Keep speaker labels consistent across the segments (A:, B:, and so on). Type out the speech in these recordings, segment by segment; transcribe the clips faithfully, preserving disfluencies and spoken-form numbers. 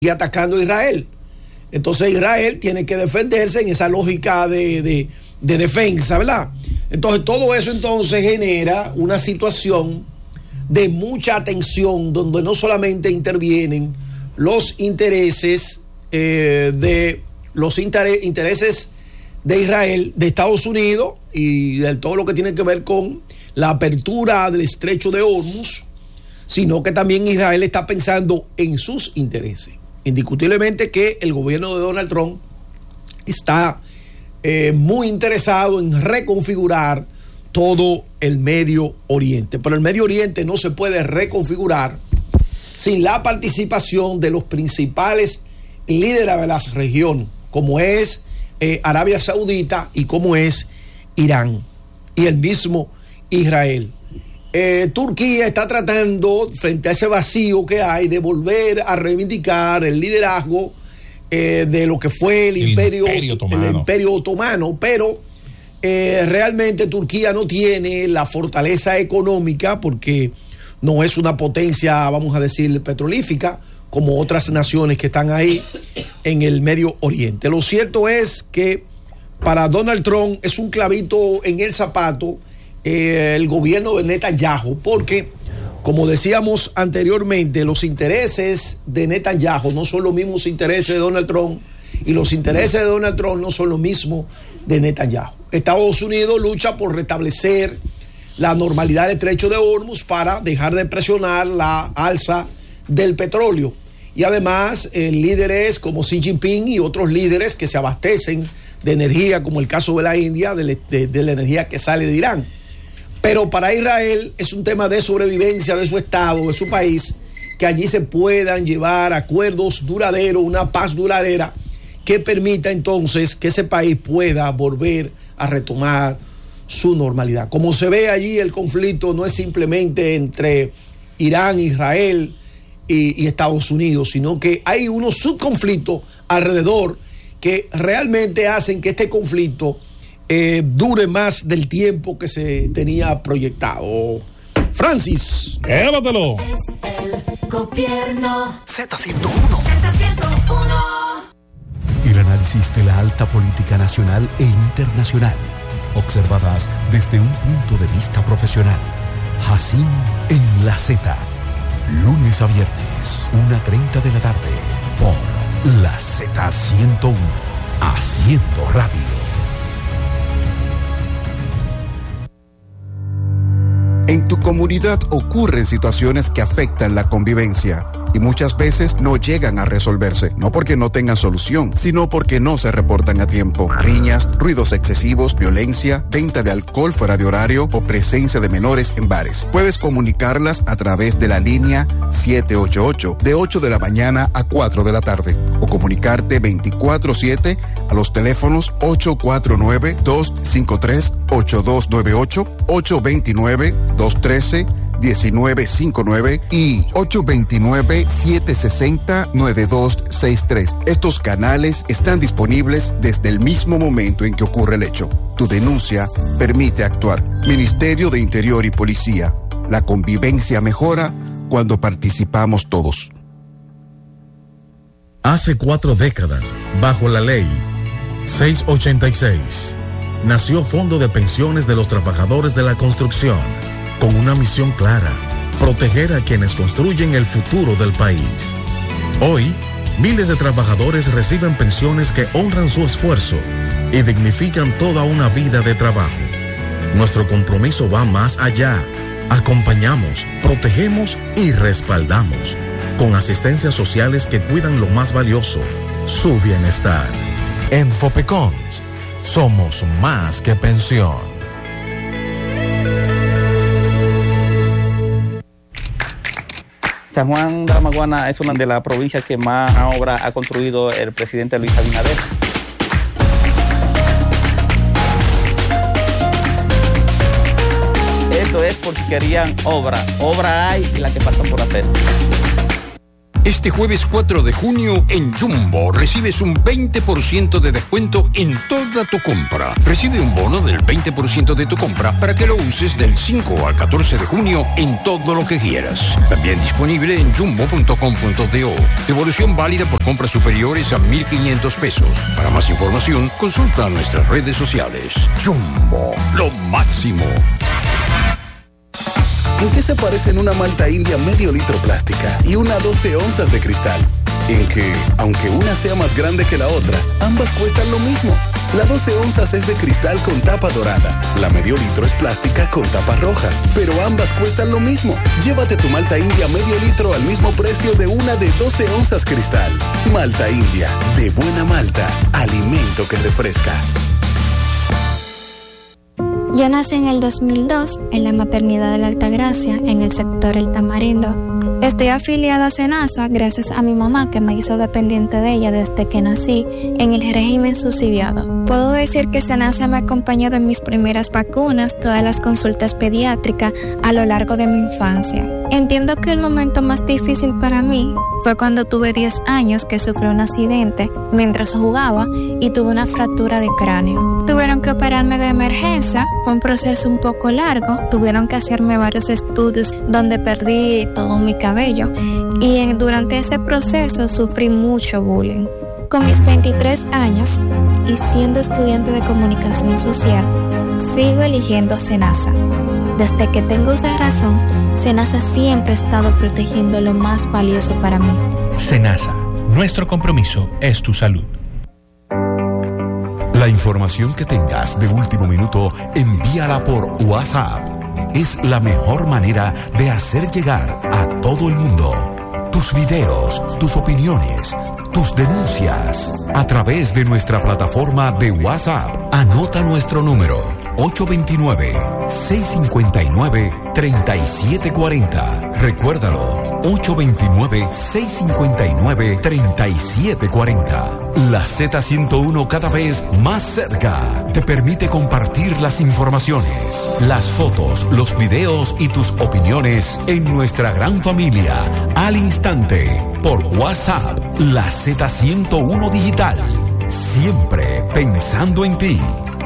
A: y atacando a Israel. Entonces Israel tiene que defenderse en esa lógica de, de, de defensa, ¿verdad? Entonces todo eso entonces genera una situación de mucha tensión donde no solamente intervienen los intereses eh, de los inter- intereses de Israel, de Estados Unidos y de todo lo que tiene que ver con la apertura del estrecho de Hormuz, sino que también Israel está pensando en sus intereses. Indiscutiblemente que el gobierno de Donald Trump está eh, muy interesado en reconfigurar todo el Medio Oriente, pero el Medio Oriente no se puede reconfigurar sin la participación de los principales líderes de la región, como es eh, Arabia Saudita y como es Irán y el mismo Israel. Eh, Turquía está tratando, frente a ese vacío que hay, de volver a reivindicar el liderazgo eh, de lo que fue el, el, imperio, imperio otomano. el imperio otomano, pero eh, realmente Turquía no tiene la fortaleza económica porque no es una potencia, vamos a decir, petrolífica, como otras naciones que están ahí en el Medio Oriente. Lo cierto es que para Donald Trump es un clavito en el zapato Eh, el gobierno de Netanyahu, porque como decíamos anteriormente, los intereses de Netanyahu no son los mismos intereses de Donald Trump y los intereses de Donald Trump no son los mismos de Netanyahu. Estados Unidos lucha por restablecer la normalidad del estrecho de Hormuz para dejar de presionar la alza del petróleo y además eh, líderes como Xi Jinping y otros líderes que se abastecen de energía, como el caso de la India, de, de, de la energía que sale de Irán. Pero para Israel es un tema de sobrevivencia de su estado, de su país, que allí se puedan llevar acuerdos duraderos, una paz duradera que permita entonces que ese país pueda volver a retomar su normalidad. Como se ve allí, el conflicto no es simplemente entre Irán, Israel y, y Estados Unidos, sino que hay unos subconflictos alrededor que realmente hacen que este conflicto Eh, dure más del tiempo que se tenía proyectado. Francis.
B: Llévatelo.
C: Es el gobierno.
D: Z ciento uno.
C: Z ciento uno.
D: El análisis de la alta política nacional e internacional, observadas desde un punto de vista profesional. Jacín en la Z. Lunes a viernes, una treinta de la tarde, por la Z ciento uno. Haciendo radio.
E: En tu comunidad ocurren situaciones que afectan la convivencia y muchas veces no llegan a resolverse, no porque no tengan solución, sino porque no se reportan a tiempo. Riñas, ruidos excesivos, violencia, venta de alcohol fuera de horario o presencia de menores en bares. Puedes comunicarlas a través de la línea siete ocho ocho de ocho de la mañana a cuatro de la tarde o comunicarte veinticuatro siete a los teléfonos ocho cuatro nueve, dos cinco tres, ocho dos nueve ocho, ocho dos nueve, dos uno tres, uno nueve cinco nueve y ocho dos nueve, siete seis cero, nueve dos seis tres. Estos canales están disponibles desde el mismo momento en que ocurre el hecho. Tu denuncia permite actuar. Ministerio de Interior y Policía. La convivencia mejora cuando participamos todos.
F: Hace cuatro décadas, bajo la ley seiscientos ochenta y seis, nació Fondo de Pensiones de los Trabajadores de la Construcción, con una misión clara: proteger a quienes construyen el futuro del país. Hoy, miles de trabajadores reciben pensiones que honran su esfuerzo y dignifican toda una vida de trabajo. Nuestro compromiso va más allá. Acompañamos, protegemos y respaldamos, con asistencias sociales que cuidan lo más valioso, su bienestar. En Fopecons, somos más que pensión.
G: San Juan de la Maguana es una de las provincias que más obra ha construido el presidente Luis Abinader. Esto es por si querían obra. Obra hay y la que falta por hacer.
B: Este jueves cuatro de junio en Jumbo recibes un veinte por ciento de descuento en toda tu compra. Recibe un bono del veinte por ciento de tu compra para que lo uses del cinco al catorce de junio en todo lo que quieras. También disponible en jumbo punto com punto do. Devolución válida por compras superiores a mil quinientos pesos. Para más información, consulta nuestras redes sociales. Jumbo, lo máximo.
H: ¿En qué se parecen una malta india medio litro plástica y una doce onzas de cristal? En que, aunque una sea más grande que la otra, ambas cuestan lo mismo. La doce onzas es de cristal con tapa dorada. La medio litro es plástica con tapa roja. Pero ambas cuestan lo mismo. Llévate tu malta india medio litro al mismo precio de una de doce onzas cristal. Malta india, de buena malta, alimento que refresca.
I: Yo nací en el dos mil dos en la maternidad de la Altagracia, en el sector El Tamarindo. Estoy afiliada a SENASA gracias a mi mamá, que me hizo dependiente de ella desde que nací en el régimen subsidiado. Puedo decir que SENASA me acompañó de mis primeras vacunas, todas las consultas pediátricas a lo largo de mi infancia. Entiendo que el momento más difícil para mí fue cuando tuve diez años, que sufrí un accidente mientras jugaba y tuve una fractura de cráneo. Tuvieron que operarme de emergencia, fue un proceso un poco largo, tuvieron que hacerme varios estudios donde perdí todo mi cabello y en, durante ese proceso sufrí mucho bullying. Con mis veintitrés años y siendo estudiante de comunicación social, sigo eligiendo SENASA. Desde que tengo uso de razón, SENASA siempre ha estado protegiendo lo más valioso para mí.
J: SENASA, nuestro compromiso es tu salud.
D: La información que tengas de último minuto, envíala por WhatsApp. Es la mejor manera de hacer llegar a todo el mundo tus videos, tus opiniones, tus denuncias a través de nuestra plataforma de WhatsApp. Anota nuestro número ocho dos nueve, seis cinco nueve, tres siete cuatro cero. Recuérdalo, ocho dos nueve, seis cinco nueve, tres siete cuatro cero. La Z ciento uno, cada vez más cerca, te permite compartir las informaciones, las fotos, los videos y tus opiniones en nuestra gran familia al instante por WhatsApp. La Z ciento uno Digital, siempre pensando en ti.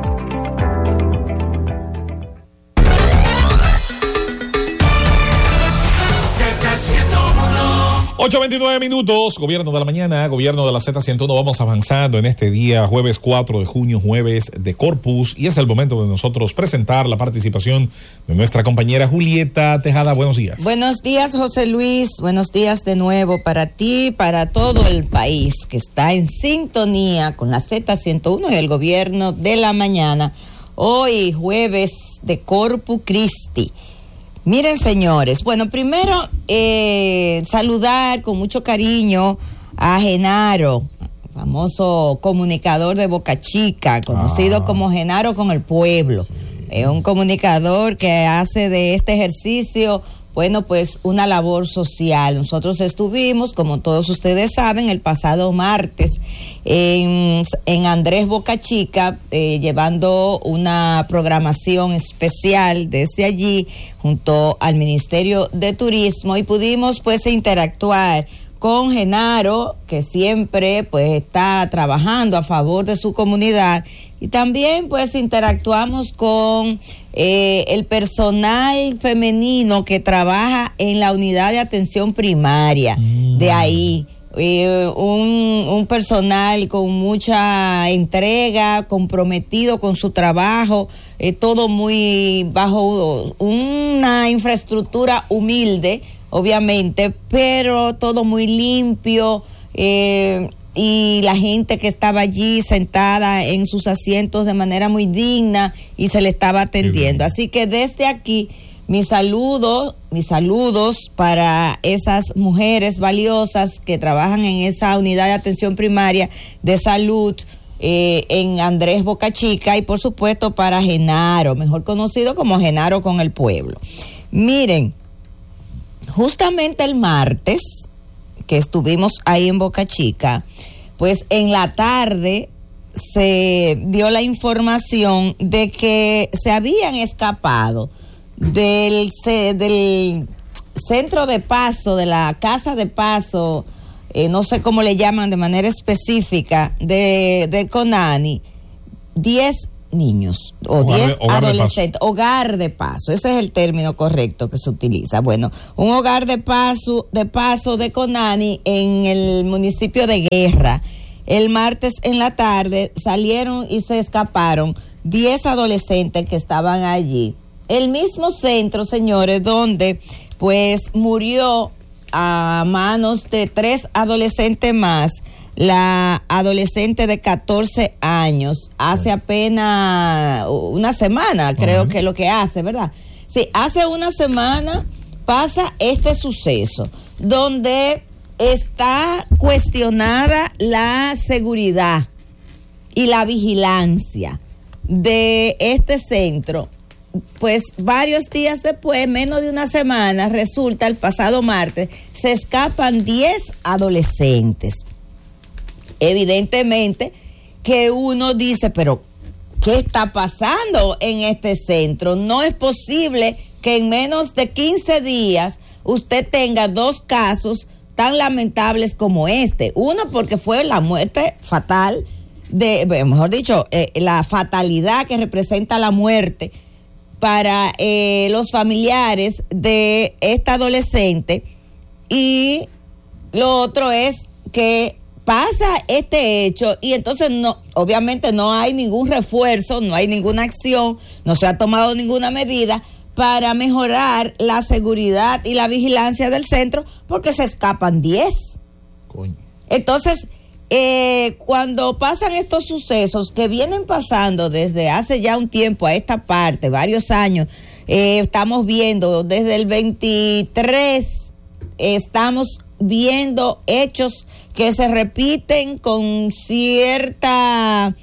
K: ocho veintinueve minutos, gobierno de la mañana, gobierno de la Z ciento uno. Vamos avanzando en este día, jueves cuatro de junio, jueves de Corpus, y es el momento de nosotros presentar la participación de nuestra compañera Julieta Tejada. Buenos días.
L: Buenos días, José Luis. Buenos días de nuevo para ti, para todo el país que está en sintonía con la Z ciento uno y el gobierno de la mañana. Hoy, jueves de Corpus Christi. Miren, señores, bueno, primero eh, saludar con mucho cariño a Genaro, famoso comunicador de Boca Chica, conocido ah. como Genaro con el Pueblo. Sí. Es un comunicador que hace de este ejercicio, bueno, pues una labor social. Nosotros estuvimos, como todos ustedes saben, el pasado martes en, en Andrés Boca Chica, eh, llevando una programación especial desde allí junto al Ministerio de Turismo, y pudimos pues interactuar con Genaro, que siempre pues está trabajando a favor de su comunidad, y también pues interactuamos con eh, el personal femenino que trabaja en la unidad de atención primaria mm. de ahí. Eh, un, un personal con mucha entrega, comprometido con su trabajo, eh, todo muy bajo una infraestructura humilde, obviamente, pero todo muy limpio, eh, y la gente que estaba allí sentada en sus asientos de manera muy digna y se le estaba atendiendo. Así que desde aquí, mis saludos, mis saludos para esas mujeres valiosas que trabajan en esa unidad de atención primaria de salud eh, en Andrés Boca Chica, y por supuesto para Genaro, mejor conocido como Genaro con el Pueblo. Miren, justamente el martes que estuvimos ahí en Boca Chica, pues en la tarde se dio la información de que se habían escapado del, del centro de paso, de la casa de paso, eh, no sé cómo le llaman de manera específica, de, de Conani, diez niños o diez adolescentes, hogar de paso, ese es el término correcto que se utiliza. Bueno, un hogar de paso, de paso de Conani en el municipio de Guerra. El martes en la tarde salieron y se escaparon diez adolescentes que estaban allí. El mismo centro, señores, donde pues murió a manos de tres adolescentes más, la adolescente de catorce años, hace apenas una semana, creo uh-huh. que es lo que hace, ¿verdad? Sí, hace una semana pasa este suceso, donde está cuestionada la seguridad y la vigilancia de este centro. Pues varios días después, menos de una semana, resulta el pasado martes, se escapan diez adolescentes. Evidentemente que uno dice, pero ¿qué está pasando en este centro? No es posible que en menos de quince días usted tenga dos casos tan lamentables como este. Uno, porque fue la muerte fatal, de, mejor dicho, eh, la fatalidad que representa la muerte para eh, los familiares de esta adolescente. Y lo otro es que pasa este hecho y entonces no, obviamente no hay ningún refuerzo, no hay ninguna acción, no se ha tomado ninguna medida para mejorar la seguridad y la vigilancia del centro, porque se escapan diez. Coño. Entonces, eh, cuando pasan estos sucesos que vienen pasando desde hace ya un tiempo a esta parte, varios años, eh, estamos viendo desde el veintitrés, eh, estamos viendo hechos que se repiten con cierta,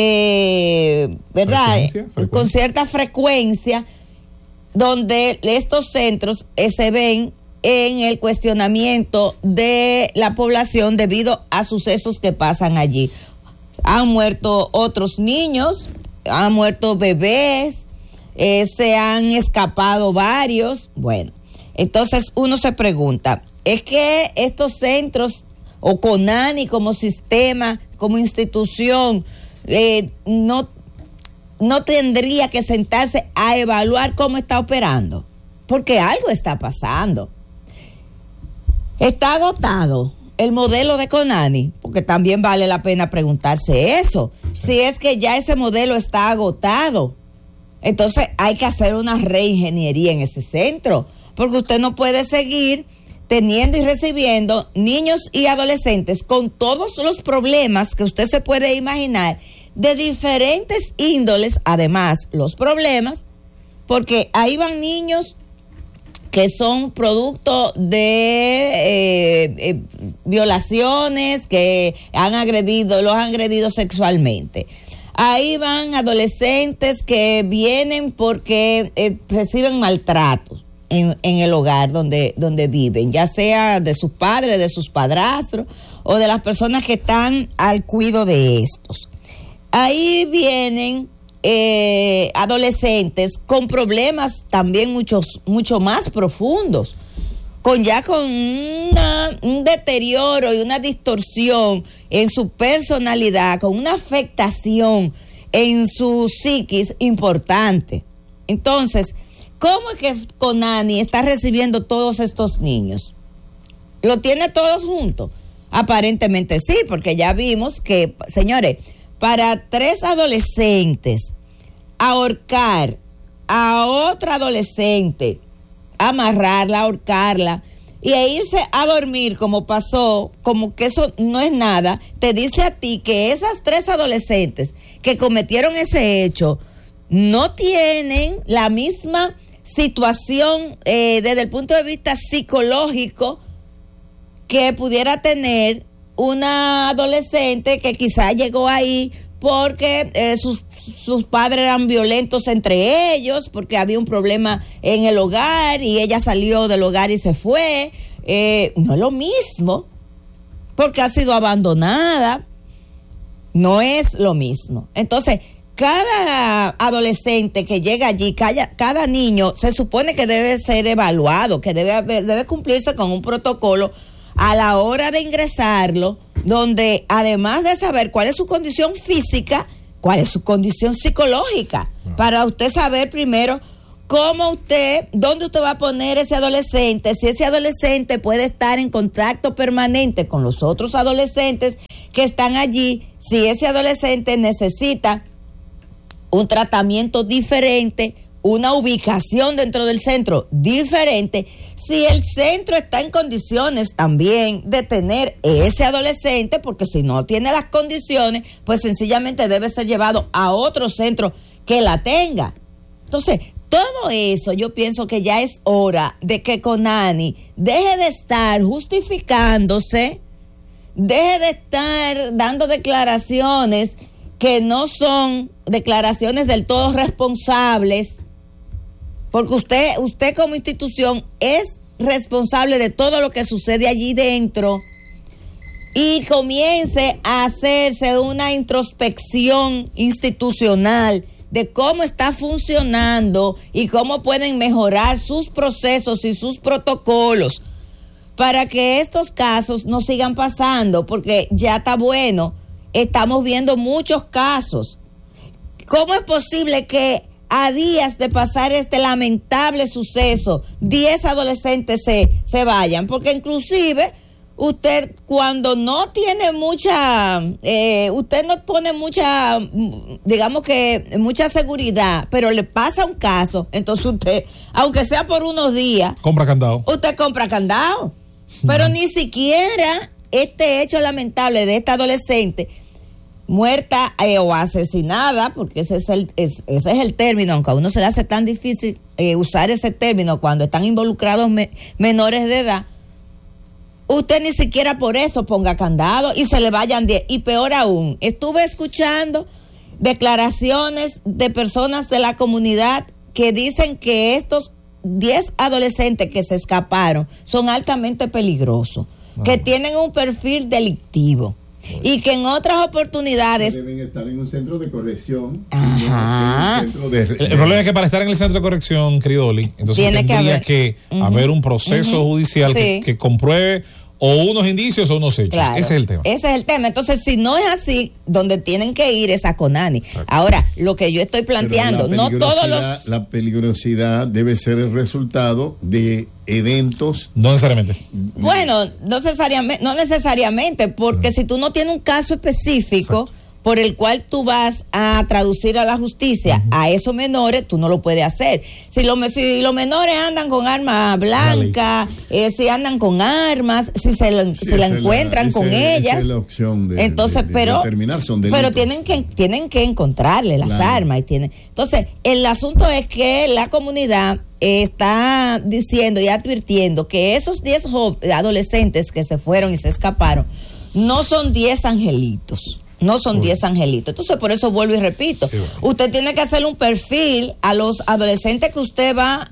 L: eh, ¿verdad? Frecuencia, frecuencia. Con cierta frecuencia, donde estos centros eh, se ven en el cuestionamiento de la población debido a sucesos que pasan allí. Han muerto otros niños, han muerto bebés, eh, se han escapado varios. Bueno, entonces uno se pregunta, ¿es que estos centros o Conani como sistema, como institución, eh, no, no tendría que sentarse a evaluar cómo está operando? Porque algo está pasando. Está agotado el modelo de Conani, porque también vale la pena preguntarse eso. Sí. Si es que ya ese modelo está agotado, entonces hay que hacer una reingeniería en ese centro, porque usted no puede seguir teniendo y recibiendo niños y adolescentes con todos los problemas que usted se puede imaginar, de diferentes índoles, además los problemas, porque ahí van niños que son producto de eh, eh, violaciones, que han agredido, los han agredido sexualmente. Ahí van adolescentes que vienen porque eh, reciben maltratos en, en el hogar donde, donde viven, ya sea de sus padres, de sus padrastros o de las personas que están al cuidado de estos. Ahí vienen eh, adolescentes con problemas también muchos, mucho más profundos, con ya con una, un deterioro y una distorsión en su personalidad, con una afectación en su psiquis importante. Entonces, ¿cómo es que Conani está recibiendo todos estos niños? ¿Lo tiene todos juntos? Aparentemente sí, porque ya vimos que, señores, para tres adolescentes ahorcar a otra adolescente, amarrarla, ahorcarla y e irse a dormir como pasó, como que eso no es nada, te dice a ti que esas tres adolescentes que cometieron ese hecho no tienen la misma situación eh, desde el punto de vista psicológico que pudiera tener una adolescente que quizá llegó ahí porque eh, sus, sus padres eran violentos entre ellos, porque había un problema en el hogar y ella salió del hogar y se fue. Eh, no es lo mismo, porque ha sido abandonada. No es lo mismo. Entonces, cada adolescente que llega allí, cada, cada niño, se supone que debe ser evaluado, que debe, haber, debe cumplirse con un protocolo a la hora de ingresarlo, donde además de saber cuál es su condición física, cuál es su condición psicológica, no. para usted saber primero cómo usted, dónde usted va a poner ese adolescente, si ese adolescente puede estar en contacto permanente con los otros adolescentes que están allí, si ese adolescente necesita un tratamiento diferente, una ubicación dentro del centro diferente, si el centro está en condiciones también de tener ese adolescente, porque si no tiene las condiciones, pues sencillamente debe ser llevado a otro centro que la tenga. Entonces, todo eso yo pienso que ya es hora de que Conani deje de estar justificándose, deje de estar dando declaraciones que no son declaraciones del todo responsables, porque usted, usted como institución es responsable de todo lo que sucede allí dentro, y comience a hacerse una introspección institucional de cómo está funcionando y cómo pueden mejorar sus procesos y sus protocolos para que estos casos no sigan pasando, porque ya está bueno. Estamos viendo muchos casos. ¿Cómo es posible que a días de pasar este lamentable suceso, diez adolescentes se, se vayan? Porque inclusive usted cuando no tiene mucha, eh, usted no pone mucha, digamos que mucha seguridad, pero le pasa un caso, entonces usted, aunque sea por unos días,
K: compra candado.
L: Usted compra candado. Pero ni siquiera este hecho lamentable de esta adolescente muerta eh, o asesinada, porque ese es el es, ese es el término, aunque a uno se le hace tan difícil eh, usar ese término cuando están involucrados me, menores de edad, usted ni siquiera por eso ponga candado y se le vayan diez. Y peor aún, estuve escuchando declaraciones de personas de la comunidad que dicen que estos diez adolescentes que se escaparon son altamente peligrosos, ah. que tienen un perfil delictivo. Y que en otras oportunidades
M: deben estar en un centro de corrección.
L: Ajá.
M: Centro de, de,
K: el, el problema es que para estar en el centro de corrección, Crioli, entonces
L: tiene
K: tendría
L: que haber,
K: que uh-huh. haber un proceso uh-huh. judicial sí. que, que compruebe o unos indicios o unos hechos. Claro, ese es el tema.
L: Ese es el tema. Entonces, si no es así, donde tienen que ir es a Conani. Exacto. Ahora, lo que yo estoy planteando, no todos los...
M: La peligrosidad debe ser el resultado de eventos.
K: No necesariamente.
L: Bueno, no necesariamente, no necesariamente porque uh-huh. si tú no tienes un caso específico... Exacto. por el cual tú vas a traducir a la justicia uh-huh. a esos menores, tú no lo puedes hacer. Si, lo, si los menores andan con arma blanca, eh, si andan con armas, si se, lo, sí, si la encuentran la, con ese, ellas, esa es
M: la opción de,
L: entonces,
M: de, de
L: pero,
M: determinar son delitos.
L: Pero tienen que, tienen que encontrarle las claro. armas. Y tienen, entonces, el asunto es que la comunidad está diciendo y advirtiendo que esos diez adolescentes que se fueron y se escaparon no son diez angelitos. No son diez angelitos. Entonces, por eso vuelvo y repito. Sí, bueno. Usted tiene que hacerle un perfil a los adolescentes que usted va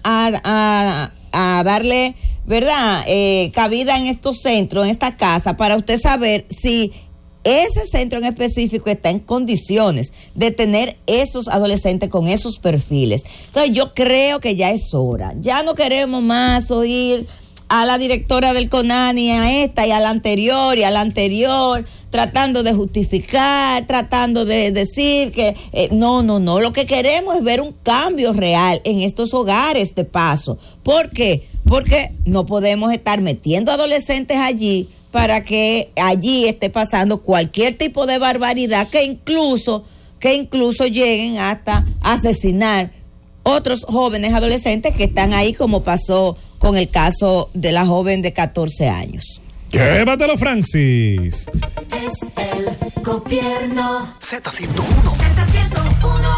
L: a, a, a darle, ¿verdad?, eh, cabida en estos centros, en esta casa, para usted saber si ese centro en específico está en condiciones de tener esos adolescentes con esos perfiles. Entonces, yo creo que ya es hora. Ya no queremos más oír a la directora del Conani, a esta y a la anterior y a la anterior, tratando de justificar, tratando de decir que eh, no, no, no, lo que queremos es ver un cambio real en estos hogares de paso. ¿Por qué? Porque no podemos estar metiendo adolescentes allí para que allí esté pasando cualquier tipo de barbaridad que incluso, que incluso lleguen hasta asesinar otros jóvenes adolescentes que están ahí, como pasó con el caso de la joven de catorce años.
K: Llévatelo, Francis.
C: Es el gobierno.
H: Z ciento uno.
C: Z ciento uno.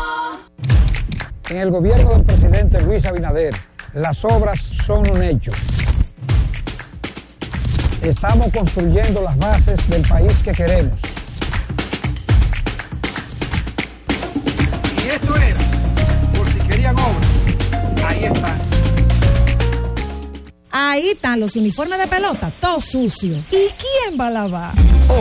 N: En el gobierno del presidente Luis Abinader, las obras son un hecho. Estamos construyendo las bases del país que queremos. Y esto era, por si querían obras, ahí está.
O: Ahí están los uniformes de pelota, todo sucio. ¿Y quién va a lavar?